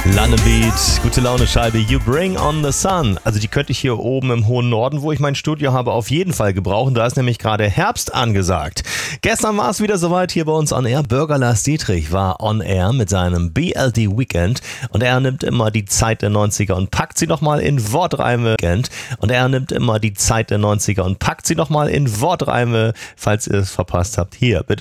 London Beat, gute Laune Scheibe, You Bring on the Sun. Also die könnte ich hier oben im hohen Norden, wo ich mein Studio habe, auf jeden Fall gebrauchen. Da ist nämlich gerade Herbst angesagt. Gestern war es wieder soweit hier bei uns on Air. Bürger Lars Dietrich war on Air mit seinem BLD Weekend und er nimmt immer die Zeit der 90er und packt sie nochmal in Wortreime. Und er nimmt immer die Zeit der 90er und packt sie nochmal in Wortreime, falls ihr es verpasst habt. Hier, bitte.